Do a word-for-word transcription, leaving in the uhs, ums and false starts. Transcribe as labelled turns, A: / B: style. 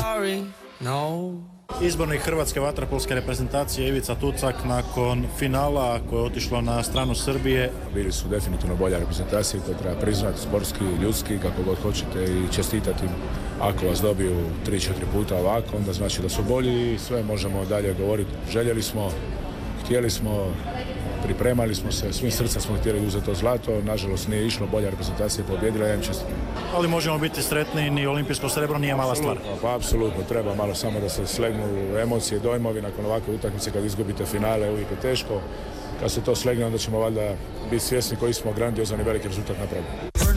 A: sorry, no.
B: Izbornik hrvatske vaterpolske reprezentacije Ivica Tucak nakon finala koje je otišlo na stranu Srbije.
C: Bili su definitivno bolja reprezentacija, to treba priznati, sportski, ljudski, kako god hoćete, i čestitati im. Ako vas dobiju tri četiri puta ovako, onda znači da su bolji i sve možemo dalje govoriti. Željeli smo, htjeli smo, pripremali smo se, svim srcem smo htjeli uzeti to zlato, nažalost nije išlo, bolja reprezentacija je pobjedila, ja im čestitam.
B: Ali možemo biti sretni, ni olimpijsko srebro nije mala stvar.
C: Pa apsolutno, treba malo samo da se slegnu emocije, dojmovi nakon ovakve utakmice, kad izgubite finale uvijek je teško. Kad se to slegne, onda ćemo valjda biti svjesni koji smo grandiozan i veliki rezultat napravili.